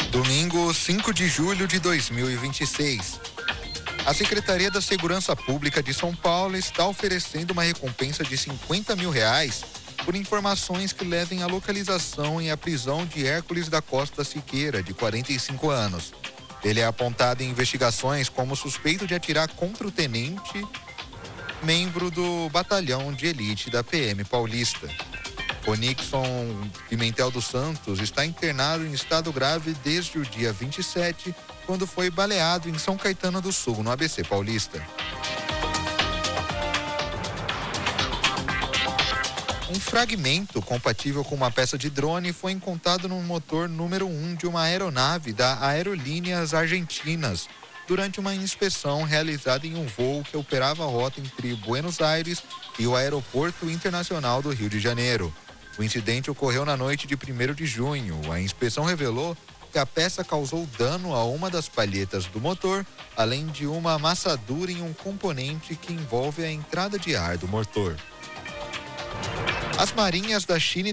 Domingo, 5 de julho de 2026. A Secretaria da Segurança Pública de São Paulo está oferecendo uma recompensa de R$50 mil por informações que levem à localização e à prisão de Hércules da Costa Siqueira, de 45 anos. Ele é apontado em investigações como suspeito de atirar contra o tenente, membro do batalhão de elite da PM paulista. O Nixon Pimentel dos Santos está internado em estado grave desde o dia 27, quando foi baleado em São Caetano do Sul, no ABC Paulista. Um fragmento compatível com uma peça de drone foi encontrado no motor número 1 de uma aeronave da Aerolíneas Argentinas, durante uma inspeção realizada em um voo que operava a rota entre Buenos Aires e o Aeroporto Internacional do Rio de Janeiro. O incidente ocorreu na noite de 1º de junho. A inspeção revelou que a peça causou dano a uma das palhetas do motor, além de uma amassadura em um componente que envolve a entrada de ar do motor. As marinhas da China